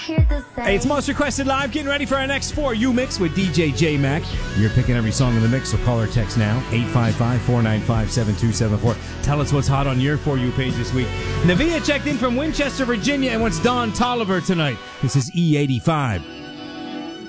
Hey, it's Most Requested Live, getting ready for our next For You mix with DJ J-Mac. You're picking every song in the mix, so call or text now, 855-495-7274. Tell us what's hot on your For You page this week. Navia checked in from Winchester, Virginia, and wants Don Tolliver tonight. This is E85.